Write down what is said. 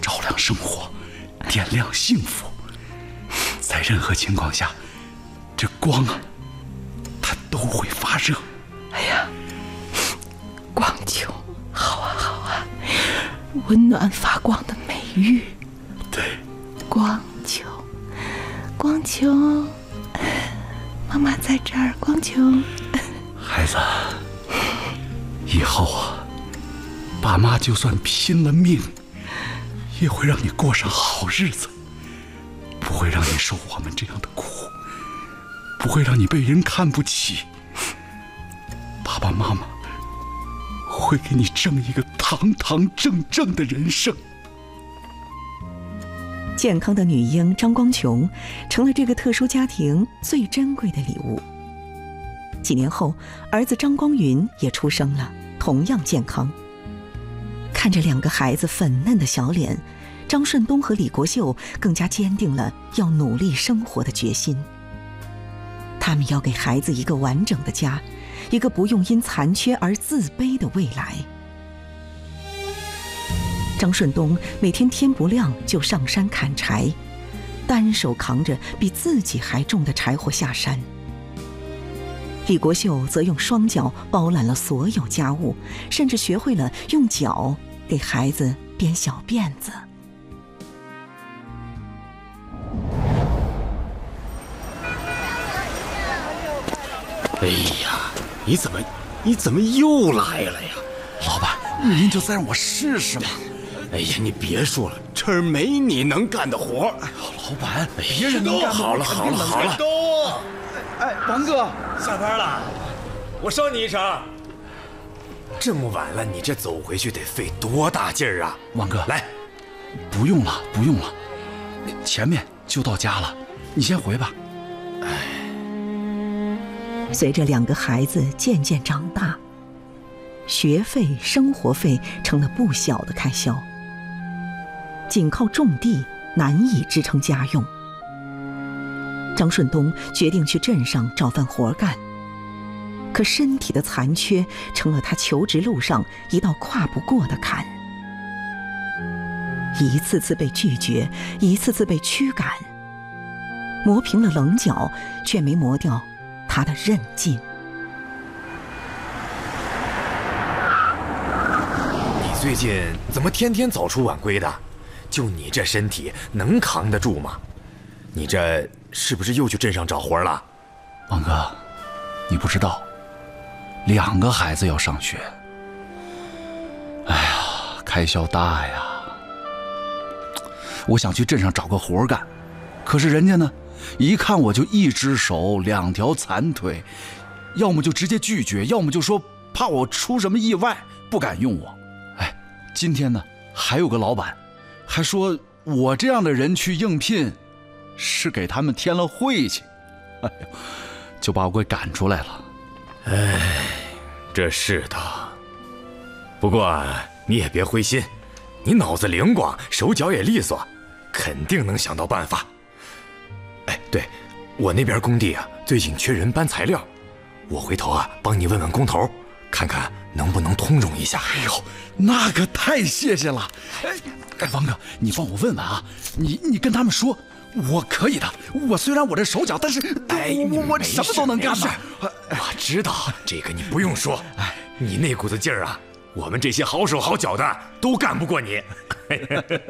照亮生活，点亮幸福。在任何情况下，这光啊，它都会发热。 哎呀，光球，好啊好啊，温暖发光的美玉。 对， 光球，光球，妈妈在这儿，光球。 孩子，以后啊，爸妈就算拼了命，也会让你过上好日子，不会让你受我们这样的苦，不会让你被人看不起。爸爸妈妈会给你挣一个堂堂正正的人生。 健康的女婴张光琼成了这个特殊家庭最珍贵的礼物。几年后，儿子张光云也出生了，同样健康。看着两个孩子粉嫩的小脸，张顺东和李国秀更加坚定了要努力生活的决心。他们要给孩子一个完整的家，一个不用因残缺而自卑的未来。张顺东每天天不亮就上山砍柴，单手扛着比自己还重的柴火下山。李国秀则用双脚包揽了所有家务，甚至学会了用脚给孩子编小辫子。 哎呀，你怎么又来了呀？ 老板，您就再让我试试吧。 哎呀，你别说了，这儿没你能干的活。 哎呦，老板，别人能干， 好了好了好了， 哎，王哥， 下班了，我捎你一程。这么晚了，你这走回去得费多大劲儿啊！ 王哥， 来， 不用了，不用了，前面就到家了，你先回吧。 随着两个孩子渐渐长大，学费、生活费成了不小的开销，仅靠种地难以支撑家用。张顺东决定去镇上找份活干，可身体的残缺成了他求职路上一道跨不过的坎。一次次被拒绝，一次次被驱赶，磨平了棱角，却没磨掉他的韧劲。 你最近怎么天天早出晚归的？就你这身体能扛得住吗？你这是不是又去镇上找活了？ 王哥，你不知道，2个孩子要上学，哎呀，开销大呀。我想去镇上找个活干，可是人家呢，一看我就1只手2条残腿，要么就直接拒绝，要么就说怕我出什么意外不敢用我。哎，今天呢还有个老板还说我这样的人去应聘是给他们添了晦气，哎呦，就把我给赶出来了。 哎，这是的。不过你也别灰心，你脑子灵光，手脚也利索，肯定能想到办法。哎，对，我那边工地啊，最近缺人搬材料，我回头啊帮你问问工头，看看能不能通融一下。 哎呦，那可太谢谢了。哎，王哥，你帮我问问啊，你跟他们说，我可以的。我虽然我这手脚，但是我什么都能干的。 我知道这个，你不用说。哎，你那股子劲儿啊，我们这些好手好脚的都干不过你。